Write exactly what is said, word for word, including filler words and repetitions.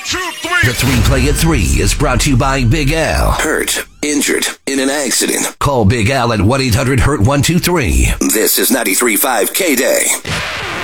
two, three. The Three Play at Three is brought to you by Big Al. Hurt, injured, in an accident. Call Big Al at one eight hundred hurt one two three. This is ninety-three point five K-Day.